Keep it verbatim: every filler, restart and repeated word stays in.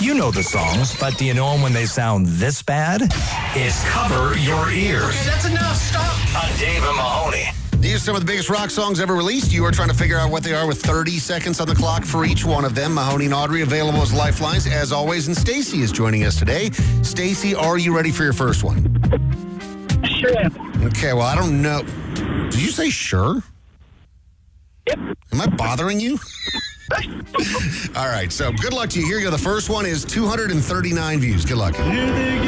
You know the songs, but do you know them when they sound this bad? It's Cover Your Ears. Okay, that's enough. Stop. On Dave and Mahoney. These are some of the biggest rock songs ever released. You are trying to figure out what they are with thirty seconds on the clock for each one of them. Mahoney and Audrey available as lifelines, as always. And Stacy is joining us today. Stacy, are you ready for your first one? Sure. Okay, well, I don't know. Did you say sure? Yep. Am I bothering you? All right, so good luck to you. Here you go. The first one is two hundred thirty-nine views. Good luck.